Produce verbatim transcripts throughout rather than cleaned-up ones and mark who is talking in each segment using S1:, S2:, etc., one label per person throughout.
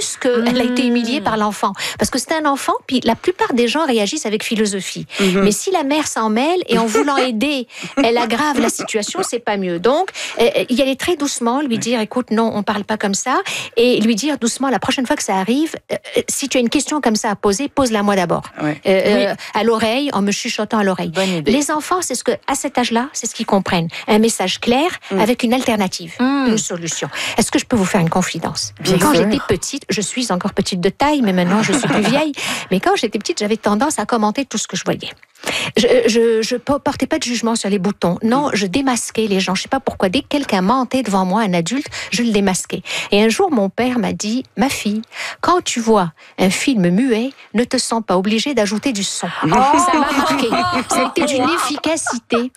S1: plus qu'elle
S2: Mmh.
S1: a été humiliée par l'enfant. Parce que c'est un enfant, puis la plupart des gens réagissent avec philosophie.
S3: Mmh.
S1: Mais si la mère s'en mêle et en voulant aider, elle aggrave la situation, c'est pas mieux. Donc, euh, y aller très doucement, lui dire, écoute, non, on parle pas comme ça, et lui dire doucement, la prochaine fois que ça arrive, euh, si tu as une question comme ça à poser, pose-la moi d'abord.
S3: Ouais.
S1: Euh,
S2: Oui.
S1: euh, à l'oreille, en me chuchotant à l'oreille.
S2: Bonne idée.
S1: Les enfants, c'est ce que, à cet âge-là, c'est ce qu'ils comprennent. Un message clair
S3: Mm.
S1: avec une alternative,
S2: Mm.
S1: une solution. Est-ce que je peux vous faire une confidence?
S2: Bien
S1: Quand
S2: sûr.
S1: j'étais petite, je suis encore petite de taille, mais maintenant je suis plus vieille. Mais quand j'étais petite, j'avais tendance à commenter tout ce que je voyais. Je, je, je portais pas de jugement sur les boutons. Non, je démasquais les gens. Je sais pas pourquoi. Dès que quelqu'un mentait devant moi, un adulte, je le démasquais. Et un jour, mon père m'a dit, ma fille, quand tu vois un film muet, ne te sens pas obligée d'ajouter du son.
S2: Oh!
S1: Ça m'a marqué. C'était d'une efficacité.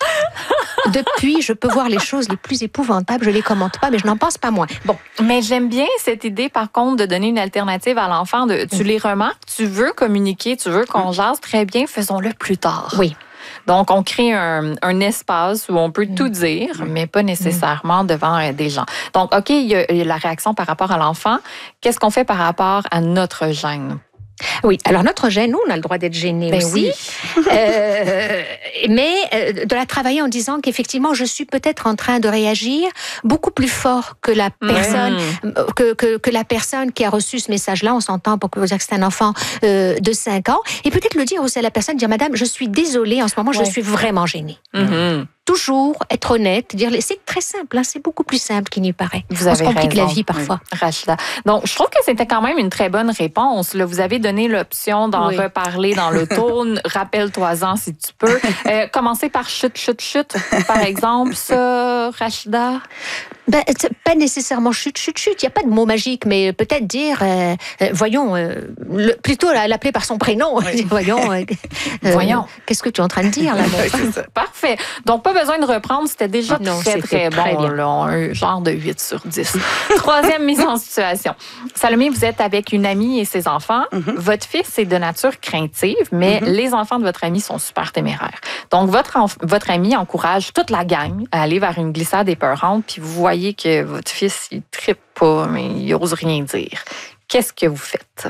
S1: Depuis, je peux voir les choses les plus épouvantables. Je les commente pas, mais je n'en pense pas moins. Bon,
S2: Mais j'aime bien cette idée, par contre, de donner une alternative à l'enfant. De, tu les remarques, tu veux communiquer, tu veux qu'on jase, très bien, faisons-le plus tard.
S1: oui.
S2: Donc, on crée un, un espace où on peut tout dire, mais pas nécessairement devant euh, des gens. Donc, OK, il y a, il y a la réaction par rapport à l'enfant. Qu'est-ce qu'on fait par rapport à notre gêne?
S1: Oui, alors notre gêne, nous, on a le droit d'être gêné
S2: Ben
S1: aussi.
S2: oui.
S1: Euh, mais euh, de la travailler en disant qu'effectivement, je suis peut-être en train de réagir beaucoup plus fort que la personne, euh, que, que, que la personne qui a reçu ce message-là. On s'entend pour que vous dire que c'est un enfant euh, de cinq ans. Et peut-être le dire aussi à la personne, dire, madame, je suis désolée, en ce moment, je
S2: Ouais.
S1: suis vraiment gênée.
S2: Mhm.
S1: Toujours être honnête, dire, c'est très simple, hein, c'est beaucoup plus simple qu'il n'y paraît.
S2: Vous
S1: On
S2: avez
S1: se complique
S2: raison.
S1: la vie parfois.
S2: Rachida. Donc, je trouve que c'était quand même une très bonne réponse. Là, vous avez donné l'option d'en
S1: Oui.
S2: reparler dans l'auto. Rappelle-toi-en si tu peux. Euh, commencer par chute, chute, chute, par exemple, ça, Rachida?
S1: Ben, c'est pas nécessairement chute, chute, chute. Il n'y a pas de mot magique, mais peut-être dire, euh, euh, voyons, euh, le, plutôt l'appeler par son prénom.
S3: Oui.
S1: voyons, euh, euh,
S2: Voyons.
S1: Qu'est-ce que tu es en train de dire là?
S3: Ouais, c'est ça.
S2: Parfait. Donc, pas besoin de reprendre. C'était déjà
S1: Non,
S2: très,
S1: c'était
S2: très
S1: très
S2: bon.
S1: bien.
S2: Là, un genre de huit sur dix. Troisième mise en situation. Salomé, vous êtes avec une amie et ses enfants.
S3: Mhm.
S2: Votre fils est de nature craintive, mais
S3: Mhm.
S2: les enfants de votre amie sont super téméraires. Donc, votre, enf- votre amie encourage toute la gang à aller vers une glissade épeurante, puis vous voyez que votre fils, il trippe pas, mais il ose rien dire. Qu'est-ce que vous faites?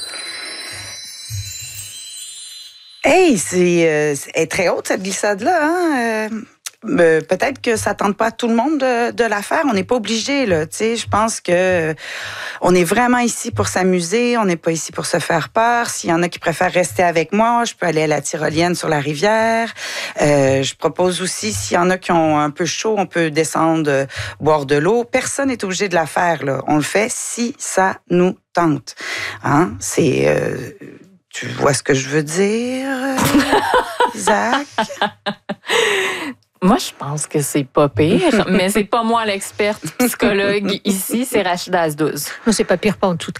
S3: Hey, c'est euh, c'est- elle est très haute, cette glissade-là. Hein? Euh, euh, peut-être que ça tente pas à tout le monde de, de la faire. On n'est pas obligé, là. Tu sais, je pense que euh, on est vraiment ici pour s'amuser. On n'est pas ici pour se faire peur. S'il y en a qui préfèrent rester avec moi, je peux aller à la tyrolienne sur la rivière. Euh, je propose aussi, s'il y en a qui ont un peu chaud, on peut descendre euh, boire de l'eau. Personne n'est obligé de la faire, là. On le fait si ça nous tente. Hein? C'est... Euh, Tu vois ce que je veux dire, euh, Isaac?
S2: Moi, je pense que c'est pas pire, mais c'est pas moi l'experte psychologue ici, c'est Rachida Asdouz.
S1: Non, c'est pas pire, pas en tout.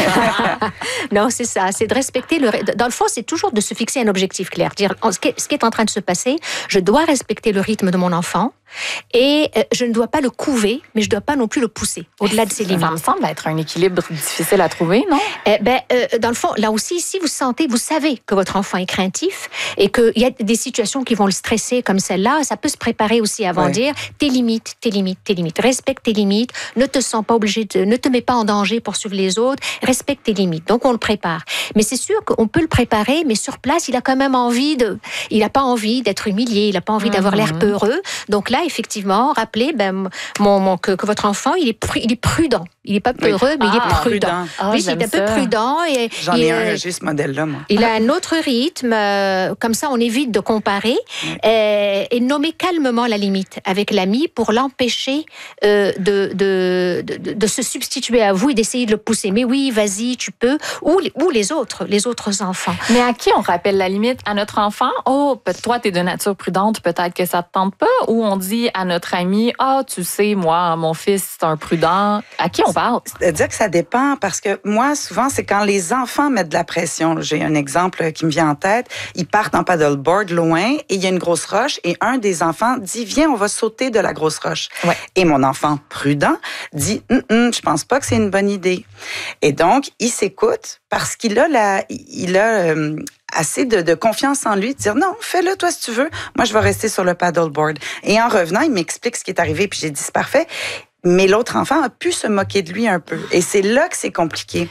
S1: Non, c'est ça. C'est de respecter le. Dans le fond, c'est toujours de se fixer un objectif clair. Dire ce qui est, ce qui est en train de se passer, je dois respecter le rythme de mon enfant et euh, je ne dois pas le couver, mais je ne dois pas non plus le pousser au-delà de ses limites.
S2: Ça me semble être un équilibre difficile à trouver, non?
S1: Eh ben, euh, dans le fond, là aussi, si vous sentez, vous savez que votre enfant est craintif et qu'il y a des situations qui vont le stresser comme celle-là, ça peut se préparer aussi avant
S3: Ouais.
S1: de dire tes limites, tes limites, tes limites. Respecte tes limites, ne te sens pas obligé de, ne te mets pas en danger pour suivre les autres, respecte tes limites. Donc, on le prépare. Mais c'est sûr qu'on peut le préparer, mais sur place, il a quand même envie de, il n'a pas envie d'être humilié, il n'a pas envie d'avoir l'air peureux. Donc là, effectivement, rappelez, ben, mon, mon, que, que votre enfant, il est, pru, il est prudent. Il n'est pas peureux, mais il est
S2: Ah,
S1: prudent.
S2: Ah,
S1: oui, il est un peu prudent. Et,
S3: J'en
S1: et,
S3: ai un,
S1: euh,
S3: j'ai ce modèle-là, moi.
S1: il a un autre rythme, euh, comme ça on évite de comparer euh, et nommer calmement la limite avec l'ami pour l'empêcher euh, de, de, de, de se substituer à vous et d'essayer de le pousser. Mais oui, vas-y, tu peux. Ou, ou les autres, les autres enfants.
S2: Mais à qui on rappelle la limite? À notre enfant? Oh, peut- toi, t'es de nature prudente, peut-être que ça te tente pas. Ou on dit à notre ami, ah, tu sais, moi, mon fils, c'est un prudent. À qui on parle?
S3: C'est-à-dire que ça dépend, parce que moi, souvent, c'est quand les enfants mettent de la pression. J'ai un exemple qui me vient en tête. Ils partent en paddleboard loin et il y a une grosse roche et un des enfants dit, viens, on va sauter de la grosse roche.
S2: Ouais.
S3: Et mon enfant prudent dit, hum, hum, je pense pas que c'est une bonne idée. Et donc, il s'écoute parce qu'il a la, il a euh, assez de, de confiance en lui de dire, non, fais-le toi si tu veux. Moi, je vais rester sur le paddleboard. Et en revenant, il m'explique ce qui est arrivé puis j'ai dit, c'est parfait. Mais l'autre enfant a pu se moquer de lui un peu. Et c'est là que c'est compliqué.